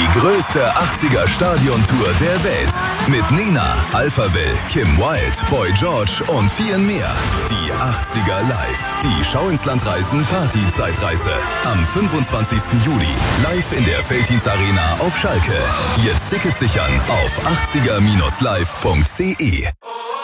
Die größte 80er-Stadiontour der Welt. Mit Nena, Alphaville, Kim Wilde, Boy George und vielen mehr. Die 80er live. Die Schau ins Land reisen Party-Zeitreise. Am 25. Juli. Live in der Veltins Arena auf Schalke. Jetzt Tickets sichern auf 80er-live.de.